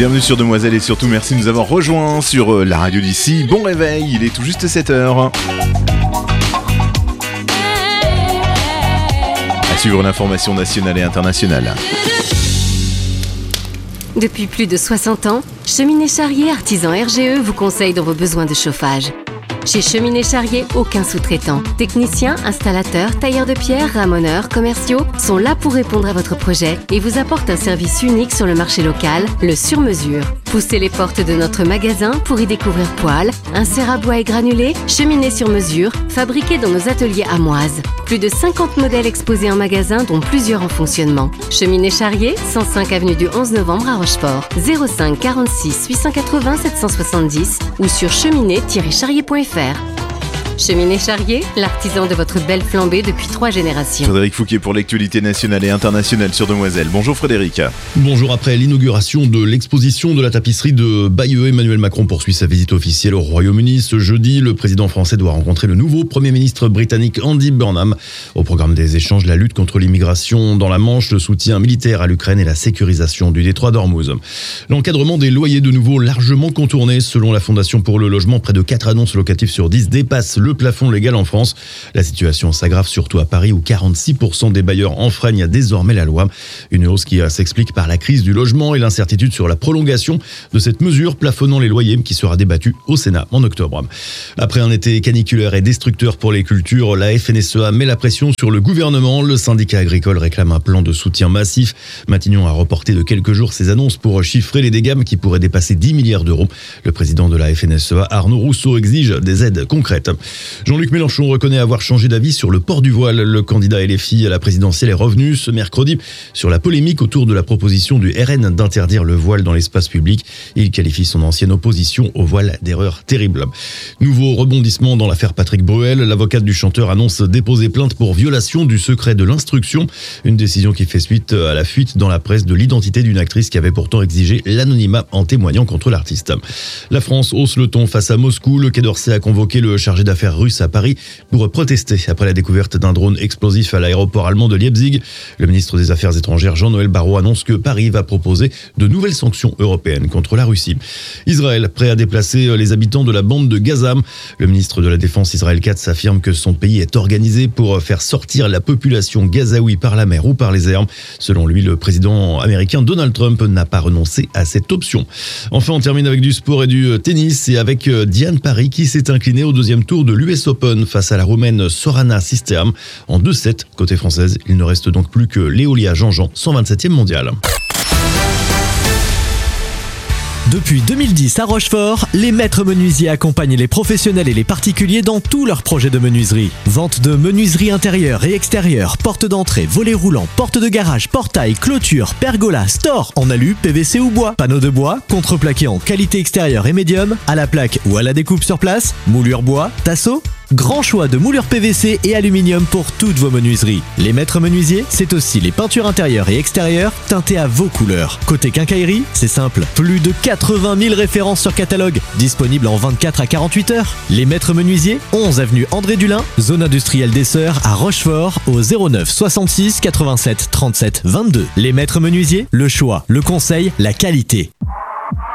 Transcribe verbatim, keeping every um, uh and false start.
Bienvenue sur Demoiselle et surtout merci de nous avoir rejoints sur euh, la radio d'ici. Bon réveil, il est tout juste sept heures. À suivre l'information nationale et internationale. Depuis plus de soixante ans, Cheminée Charrier Artisan R G E vous conseille dans vos besoins de chauffage. Chez Cheminée Charrier, aucun sous-traitant. Techniciens, installateurs, tailleurs de pierre, ramoneurs, commerciaux sont là pour répondre à votre projet et vous apportent un service unique sur le marché local, le sur-mesure. Poussez les portes de notre magasin pour y découvrir poêles, inserts à bois et granulés, cheminées sur mesure, fabriqués dans nos ateliers amoises. Plus de cinquante modèles exposés en magasin, dont plusieurs en fonctionnement. Cheminée Charrier, cent cinq avenue du onze novembre à Rochefort, zéro cinq quarante-six huit cent quatre-vingts sept cent soixante-dix ou sur cheminée tiret charrier point f r. Cheminée Charrier, l'artisan de votre belle flambée depuis trois générations. Frédéric Fouquier pour l'actualité nationale et internationale sur Demoiselle. Bonjour Frédéric. Bonjour. Après l'inauguration de l'exposition de la tapisserie de Bayeux, Emmanuel Macron poursuit sa visite officielle au Royaume-Uni. Ce jeudi, le président français doit rencontrer le nouveau Premier ministre britannique Andy Burnham. Au programme des échanges, la lutte contre l'immigration dans la Manche, le soutien militaire à l'Ukraine et la sécurisation du détroit d'Ormuz. L'encadrement des loyers de nouveau largement contourné. Selon la Fondation pour le logement, près de quatre annonces locatives sur dix dépassent le plafond légal en France. La situation s'aggrave surtout à Paris où quarante-six pour cent des bailleurs enfreignent désormais la loi. Une hausse qui s'explique par la crise du logement et l'incertitude sur la prolongation de cette mesure plafonnant les loyers qui sera débattue au Sénat en octobre. Après un été caniculaire et destructeur pour les cultures, la F N S E A met la pression sur le gouvernement. Le syndicat agricole réclame un plan de soutien massif. Matignon a reporté de quelques jours ses annonces pour chiffrer les dégâts qui pourraient dépasser dix milliards d'euros. Le président de la F N S E A, Arnaud Rousseau, exige des aides concrètes. Jean-Luc Mélenchon reconnaît avoir changé d'avis sur le port du voile. Le candidat L F I à la présidentielle est revenu ce mercredi sur la polémique autour de la proposition du R N d'interdire le voile dans l'espace public. Il qualifie son ancienne opposition au voile d'erreur terrible. Nouveau rebondissement dans l'affaire Patrick Bruel. L'avocate du chanteur annonce déposer plainte pour violation du secret de l'instruction. Une décision qui fait suite à la fuite dans la presse de l'identité d'une actrice qui avait pourtant exigé l'anonymat en témoignant contre l'artiste. La France hausse le ton face à Moscou. Le Quai d'Orsay a convoqué le chargé d'affaires russe à Paris pour protester après la découverte d'un drone explosif à l'aéroport allemand de Leipzig. Le ministre des Affaires étrangères Jean-Noël Barrot annonce que Paris va proposer de nouvelles sanctions européennes contre la Russie. Israël prêt à déplacer les habitants de la bande de Gaza. Le ministre de la Défense Israël Katz affirme que son pays est organisé pour faire sortir la population gazaoui par la mer ou par les airs. Selon lui, le président américain Donald Trump n'a pas renoncé à cette option. Enfin, on termine avec du sport et du tennis et avec Diane Paris qui s'est inclinée au deuxième tour de l'U S Open face à la Roumaine Sorana Cisteam en deux sept. Côté française, il ne reste donc plus que Léolia Jean-Jean, cent vingt-septième mondiale. Depuis deux mille dix à Rochefort, les maîtres menuisiers accompagnent les professionnels et les particuliers dans tous leurs projets de menuiserie. Vente de menuiserie intérieure et extérieure, porte d'entrée, volets roulants, porte de garage, portail, clôture, pergola, store, en alu, P V C ou bois, panneaux de bois, contreplaqué en qualité extérieure et médium, à la plaque ou à la découpe sur place, moulure bois, tasseau. Grand choix de moulures P V C et aluminium pour toutes vos menuiseries. Les maîtres menuisiers, c'est aussi les peintures intérieures et extérieures teintées à vos couleurs. Côté quincaillerie, c'est simple, plus de quatre-vingt mille références sur catalogue, disponibles en vingt-quatre à quarante-huit heures. Les maîtres menuisiers, onze avenue André Dulin, zone industrielle des Sœurs à Rochefort, au zéro neuf soixante-six quatre-vingt-sept trente-sept vingt-deux. Les maîtres menuisiers, le choix, le conseil, la qualité.